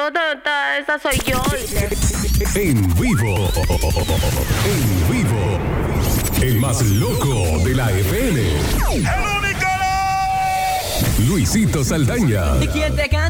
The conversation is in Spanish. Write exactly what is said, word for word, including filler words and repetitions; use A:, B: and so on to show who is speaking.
A: sota, esa soy yo.
B: En vivo. En vivo. El más loco de la F M.
C: ¡El único!
B: Luisito Saldaña.
D: ¿Y quién te canta?